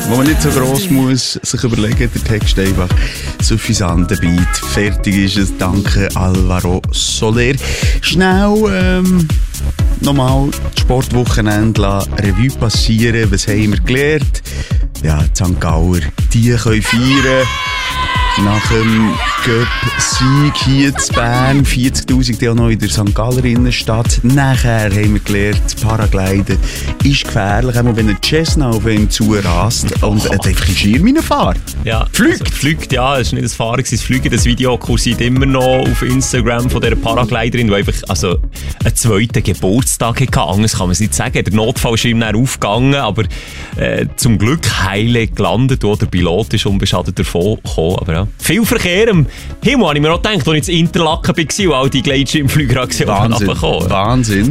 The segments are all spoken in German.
wo man nicht so gross muss sich überlegen, der Text einfach suffisanter Beat. Fertig ist es, danke Alvaro Soler. Schnell nochmal das Sportwochenende Revue passieren. Was haben wir gelernt? Ja, die St. Gauer, die können feiern. Nach dem Cup-Sieg hier in Bern, 40'000 die auch noch in der St. Galler Innenstadt. Nachher haben wir gelernt, Paragliden ist gefährlich, auch wenn ein Cessna auf ihn zurast und einfach in Schirmfahrt. Ja, fliegt. Also, fliegt, ja, es war nicht das Fahren, es fliegen. Das Video kursiert immer noch auf Instagram von dieser Paragliderin, die einfach einen zweiten Geburtstag hatte. Anders kann man es nicht sagen. Der Notfall ist ihm dann aufgegangen, aber zum Glück heile gelandet, wo der Pilot ist unbeschadet davon gekommen. Aber ja. Viel Verkehr am Himmel, habe ich mir auch gedacht, als ich in Interlaken war und all die Gleitschirmflüger gesehen Wahnsinn, Wahnsinn.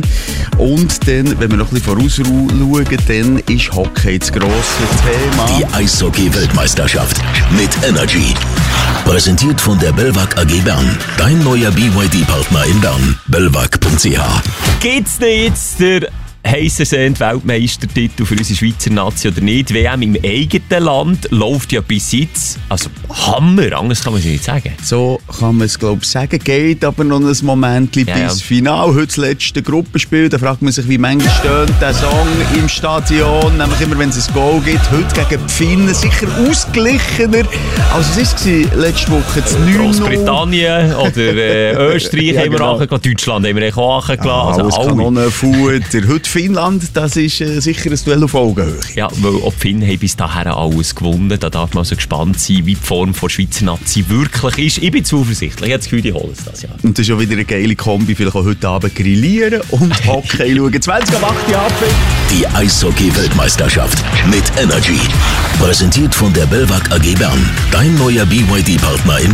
Und dann, wenn wir noch ein bisschen vorausschauen, dann ist Hockey das grosse Thema. Die Eishockey-Weltmeisterschaft mit Energy. Präsentiert von der Belvac AG Bern. Dein neuer BYD-Partner in Bern. belvac.ch. Geht's denn jetzt der heißersehend Weltmeistertitel für unsere Schweizer Nation oder nicht? WM im eigenen Land läuft ja bis jetzt. Also Hammer, anders kann man es nicht sagen. So kann man es, glaube ich, sagen. Geht aber noch ein Moment bis Final. Heute das letzte Gruppenspiel. Da fragt man sich, wie manchmal stöhnt der Song im Stadion. Nämlich immer, wenn es ein Goal gibt. Heute gegen die Finnen. Sicher ausgeglichener. Also es war letzte Woche das 9-0. Großbritannien oder Österreich haben wir angelassen. Deutschland haben wir auch angelassen. Alles Kanonenfutter. Heute Finnland, das ist sicher ein Duell auf Augenhöhe. Ja, weil auch die Finnen haben bis dahin alles gewonnen. Da darf man also gespannt sein, wie die Form der Schweizer Nazi wirklich ist. Ich bin zuversichtlich. Ich habe das Gefühl, die holen es das Jahr. Und das ist auch wieder eine geile Kombi. Vielleicht auch heute Abend grillieren und Hockey schauen. 20 ab 8 Abend. Die Eishockey-Weltmeisterschaft mit Energy. Präsentiert von der Belvac AG Bern. Dein neuer BYD-Partner in